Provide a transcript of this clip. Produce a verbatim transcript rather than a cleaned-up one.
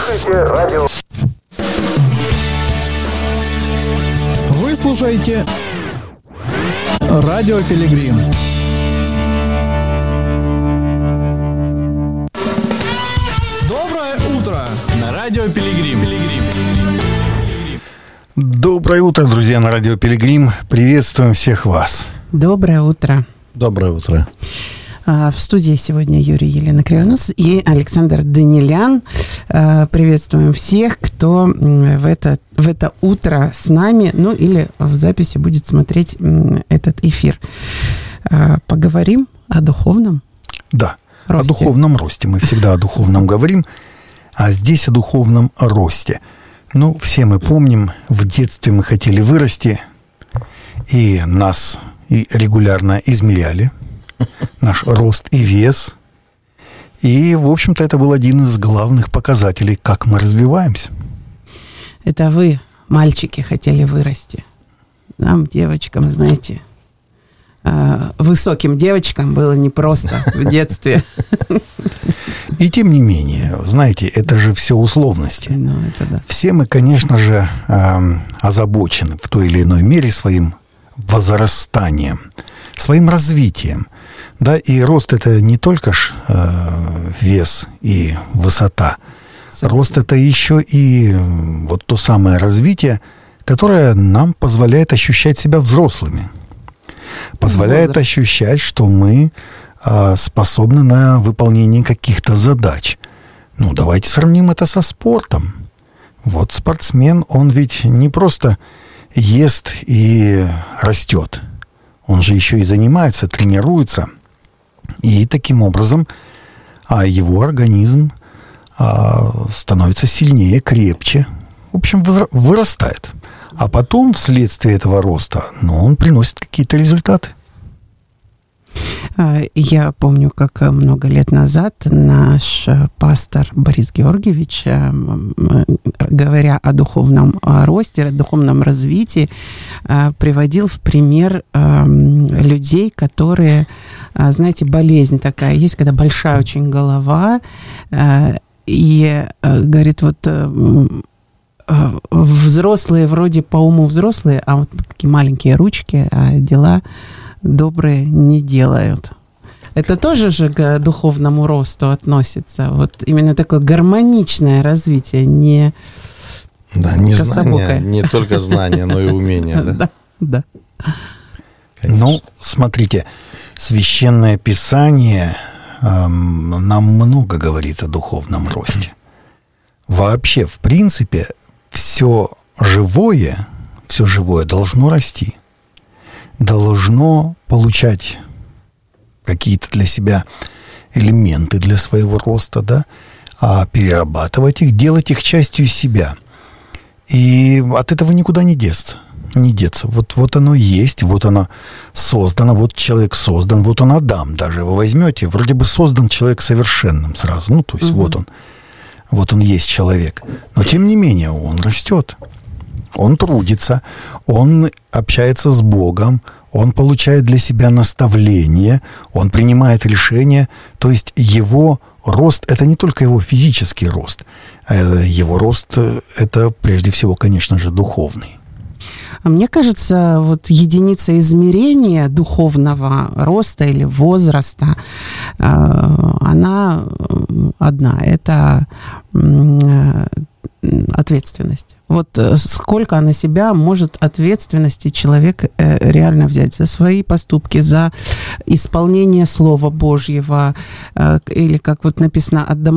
Слушайте радио. Вы слушаете Радио Пилигрим. Доброе утро на Радио Пилигрим. Доброе утро, друзья, на Радио Пилигрим. Приветствуем всех вас. Доброе утро. Доброе утро. В студии сегодня Юрий Елена Кривонос и Александр Данилян. Приветствуем всех, кто в это, в это утро с нами, ну или в записи будет смотреть этот эфир. Поговорим о духовном Да, росте. О духовном росте. Мы всегда о духовном говорим, а здесь о духовном росте. Ну, все мы помним, в детстве мы хотели вырасти, и нас и регулярно измеряли. Наш рост и вес. И, в общем-то, это был один из главных показателей, как мы развиваемся. Это вы, мальчики, хотели вырасти. Нам, девочкам, знаете, высоким девочкам было непросто в детстве. И тем не менее, знаете, это же все условности. Ну, это да. Все мы, конечно же, озабочены в той или иной мере своим возрастанием, своим развитием. Да, и рост — это не только ж, э, вес и высота. Рост — это еще и вот то самое развитие, которое нам позволяет ощущать себя взрослыми. Позволяет Возраст. ощущать, что мы э, способны на выполнение каких-то задач. Ну, давайте сравним это со спортом. Вот спортсмен, он ведь не просто ест и растет. Он же еще и занимается, тренируется. И таким образом а, его организм а, становится сильнее, крепче. В общем, вырастает. А потом, вследствие этого роста, ну, он приносит какие-то результаты. Я помню, как много лет назад наш пастор Борис Георгиевич, говоря о духовном росте, о духовном развитии, приводил в пример людей, которые, знаете, болезнь такая есть, когда большая очень голова, и говорит, вот взрослые вроде по уму взрослые, а вот такие маленькие ручки, а дела добрые не делают. Это тоже же к духовному росту относится. Вот именно такое гармоничное развитие, не да, не знание, не только знание, но и умение. Да, да. Ну, смотрите, Священное Писание эм, нам много говорит о духовном росте. Вообще, в принципе, все живое, все живое должно расти. Должно получать какие-то для себя элементы для своего роста, да, а перерабатывать их, делать их частью себя. И от этого никуда не деться. Не деться. Вот, вот оно есть, вот оно создано, вот человек создан, вот он Адам даже. Вы возьмете, вроде бы создан человек совершенным сразу. Ну, то есть угу. вот он. Вот он есть человек. Но тем не менее он растет. Он трудится, он общается с Богом, он получает для себя наставление, он принимает решения. То есть его рост — это не только его физический рост. Его рост — это прежде всего, конечно же, духовный. Мне кажется, вот единица измерения духовного роста или возраста, она одна. Это ответственность. Вот сколько на себя может ответственности человек реально взять за свои поступки, за исполнение Слова Божьего, или, как вот написано, от дома